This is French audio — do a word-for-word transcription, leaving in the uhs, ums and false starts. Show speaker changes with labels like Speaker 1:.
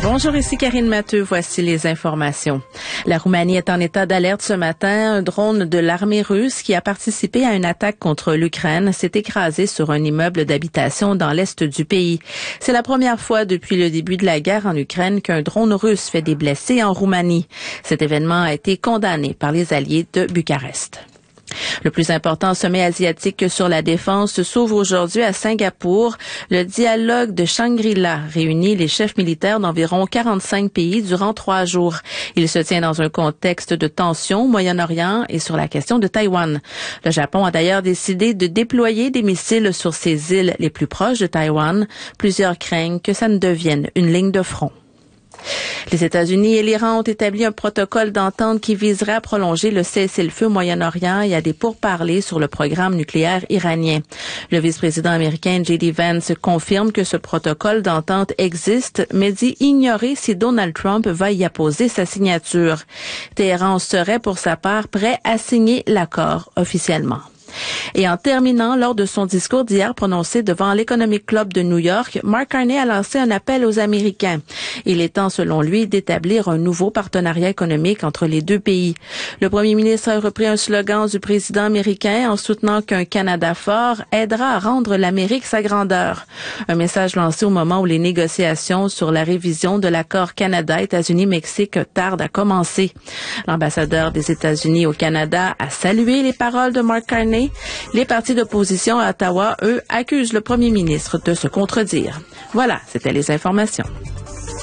Speaker 1: Bonjour, ici Karine Matteux. Voici les informations. La Roumanie est en état d'alerte ce matin. Un drone de l'armée russe qui a participé à une attaque contre l'Ukraine s'est écrasé sur un immeuble d'habitation dans l'est du pays. C'est la première fois depuis le début de la guerre en Ukraine qu'un drone russe fait des blessés en Roumanie. Cet événement a été condamné par les alliés de Bucarest. Le plus important sommet asiatique sur la défense s'ouvre aujourd'hui à Singapour. Le dialogue de Shangri-La réunit les chefs militaires d'environ quarante-cinq pays durant trois jours. Il se tient dans un contexte de tension au Moyen-Orient et sur la question de Taïwan. Le Japon a d'ailleurs décidé de déployer des missiles sur ses îles les plus proches de Taïwan. Plusieurs craignent que ça ne devienne une ligne de front. Les États-Unis et l'Iran ont établi un protocole d'entente qui viserait à prolonger le cessez-le-feu au Moyen-Orient et à des pourparlers sur le programme nucléaire iranien. Le vice-président américain J D Vance confirme que ce protocole d'entente existe, mais dit ignorer si Donald Trump va y apposer sa signature. Téhéran serait pour sa part prêt à signer l'accord officiellement. Et en terminant, lors de son discours d'hier prononcé devant l'Economic Club de New York, Mark Carney a lancé un appel aux Américains. Il est temps, selon lui, d'établir un nouveau partenariat économique entre les deux pays. Le premier ministre a repris un slogan du président américain en soutenant qu'un Canada fort aidera à rendre l'Amérique sa grandeur. Un message lancé au moment où les négociations sur la révision de l'accord Canada-États-Unis-Mexique tardent à commencer. L'ambassadeur des États-Unis au Canada a salué les paroles de Mark Carney. Les partis d'opposition à Ottawa, eux, accusent le premier ministre de se contredire. Voilà, c'était les informations.